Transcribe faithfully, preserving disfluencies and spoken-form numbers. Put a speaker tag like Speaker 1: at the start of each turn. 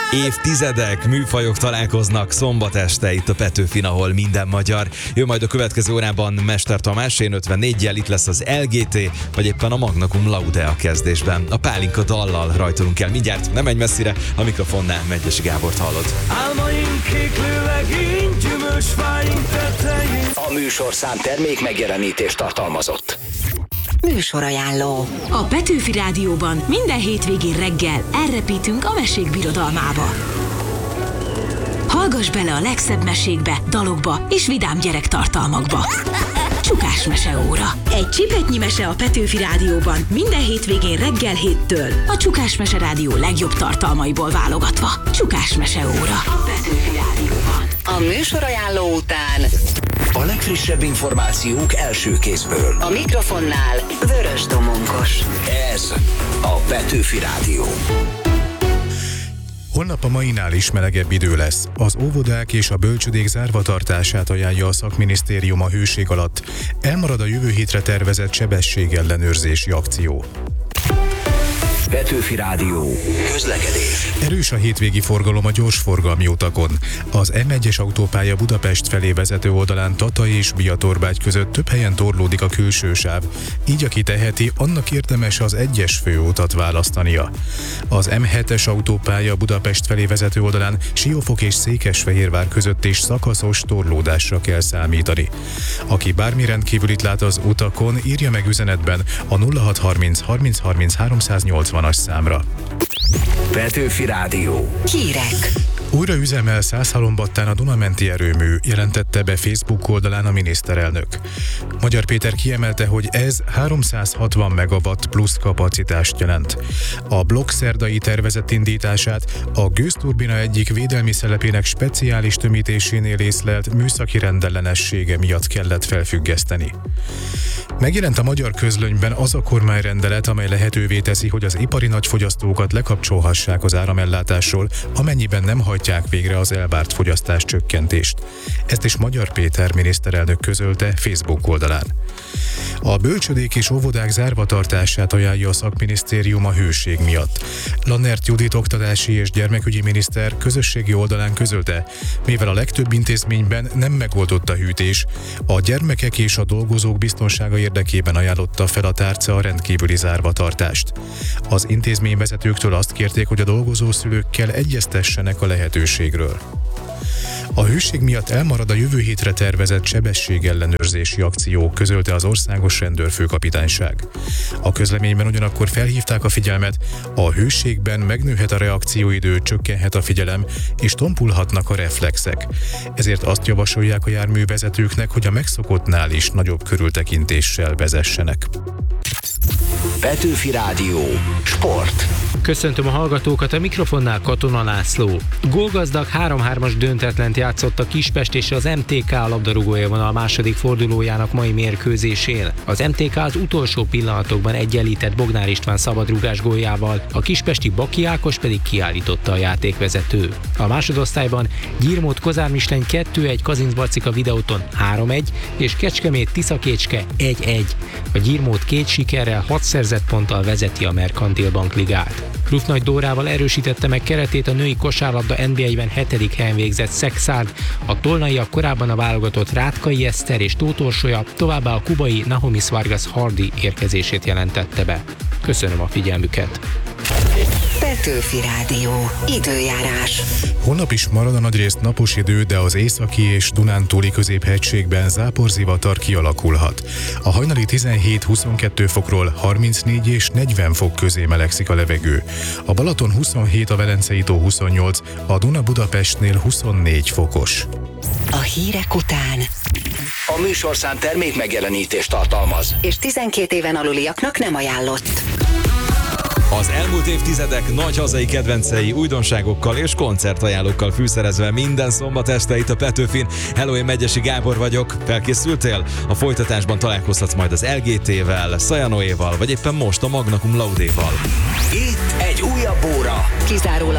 Speaker 1: Évtizedek, műfajok találkoznak szombat este itt a Petőfin, ahol minden magyar. Jön majd a következő órában Mester Tamás, én ötvennégyel, itt lesz az el gé té, vagy éppen a Magna Cum Laude a kezdésben. A Pálinka dallal rajtolunk el mindjárt, nem menj messzire, a mikrofonnál Megyesi Gábort hallod.
Speaker 2: Álmaink kék lőlegény, gyümölcs fáink tetején.
Speaker 3: A műsorszám termék megjelenítést tartalmazott.
Speaker 4: Műsorajánló. A Petőfi Rádióban minden hétvégén reggel elrepítünk a mesék birodalmába. Hallgass bele a legszebb mesékbe, dalokba és vidám gyerektartalmakba. Csukás meseóra. Egy csipetnyi mese a Petőfi Rádióban minden hétvégén reggel héttől. A Csukás Mese Rádió legjobb tartalmaiból válogatva. Csukás meseóra. A Petőfi Rádióban.
Speaker 5: A műsorajánló után
Speaker 3: A legfrissebb információk első kézből.
Speaker 5: a mikrofonnál Vörös Domonkos.
Speaker 3: Ez a Petőfi Rádió.
Speaker 6: Holnap a mainál is melegebb idő lesz. Az óvodák és a bölcsödék zárvatartását ajánlja a szakminisztérium a hőség alatt. Elmarad a jövő hétre tervezett sebességellenőrzési akció.
Speaker 3: Petőfi Rádió. Közlekedés.
Speaker 6: Erős a hétvégi forgalom a gyorsforgalmi utakon. Az em egyes autópálya Budapest felé vezető oldalán Tatai és Biatorbágy között több helyen torlódik a külső sáv. Így aki teheti, annak érdemes az egyes főutat választania. Az em hetes autópálya Budapest felé vezető oldalán Siófok és Székesfehérvár között is szakaszos torlódásra kell számítani. Aki bármi rendkívülit lát az utakon, írja meg üzenetben a nulla hat harminc harminc harminc háromszáznyolcvanas számra.
Speaker 3: Petőfi Rádió.
Speaker 4: Hírek.
Speaker 6: Újra üzemel Szászhalombattán a Dunamenti erőmű, jelentette be Facebook oldalán a miniszterelnök. Magyar Péter kiemelte, hogy ez háromszázhatvan megawatt plusz kapacitást jelent. A blokk szerdai tervezett indítását a gőzturbina egyik védelmi szelepének speciális tömítésénél észlelt műszaki rendellenessége miatt kellett felfüggeszteni. Megjelent a magyar közlönyben az a kormányrendelet, amely lehetővé teszi, hogy az ipari nagyfogyasztókat lekapcsolhassák az áramellátásról, amennyiben nem hajtják végre az elvárt fogyasztás csökkentést. Ezt is Magyar Péter miniszterelnök közölte Facebook oldalán. A bölcsödék és óvodák zárvatartását ajánlja a szakminisztérium a hőség miatt. Lannert Judit oktatási és gyermekügyi miniszter közösségi oldalán közölte, mivel a legtöbb intézményben nem megoldott a hűtés, a gyermekek és a dolgozók biztonsága érdekében ajánlotta fel a tárca a rendkívüli zárvatartást. Az intézményvezetőktől azt kérték, hogy a dolgozó szülőkkel egyeztessenek a lehetőségről. A hőség miatt elmarad a jövő hétre tervezett sebességellenőrzési akció, közölte az országos rendőrfőkapitányság. A közleményben ugyanakkor felhívták a figyelmet, a hőségben megnőhet a reakcióidő, csökkenhet a figyelem, és tompulhatnak a reflexek. Ezért azt javasolják a járművezetőknek, hogy a megszokottnál is nagyobb körültekintéssel vezessenek.
Speaker 3: Petőfi Rádió. Sport.
Speaker 7: Köszöntöm a hallgatókat, a mikrofonnál Katona László. Gólgazdag három-hármas döntetlent játszott a Kispest és az em té ká labdarúgója vonal második fordulójának mai mérkőzésén. Az em té ká az utolsó pillanatokban egyenlített Bognár István szabadrugás góljával, a kispesti Baki Ákos pedig kiállította a játékvezető. A másodosztályban Gyirmót Kozár Misleny kettő egy, Kazinc Bacika Videóton három egy és Kecskemét Tiszakécske egy egy. A Gyirmót két sikerrel hat szerzett ponttal vezeti a Merkantil Bank ligát. Rufnagy Dórával erősítette meg keretét a női kosárlabda en bé egyben hetedik helyen végzett Szexárd, a tolnaiak korábban a válogatott Rátkai Eszter és Tóth Orsolya, továbbá a kubai Nahomis Vargas Hardy érkezését jelentette be. Köszönöm a figyelmüket!
Speaker 4: Petőfi Rádió. Időjárás.
Speaker 6: Holnap is marad a nagyrészt napos idő, de az északi és Dunántúli középhegységben záporzivatar kialakulhat. A hajnali tizenhét-huszonkettő fokról harmincnégy és negyven fok közé melegszik a levegő. A Balaton huszonhét, a Velencei tó huszonnyolc, a Duna Budapestnél huszonnégy fokos.
Speaker 4: A hírek után.
Speaker 3: A műsorszám termék megjelenítést tartalmaz.
Speaker 4: És tizenkét éven aluliaknak nem ajánlott.
Speaker 1: Az elmúlt évtizedek nagy hazai kedvencei újdonságokkal és koncertajánlókkal fűszerezve minden szombat este itt a Petőfin. Hello, én Megyesi Gábor vagyok. Felkészültél? A folytatásban találkozhatsz majd az el gé té-vel, Szajanoéval, vagy éppen most a Magna Cum Laude-val.
Speaker 3: Itt egy újabb óra.
Speaker 4: Kizárólag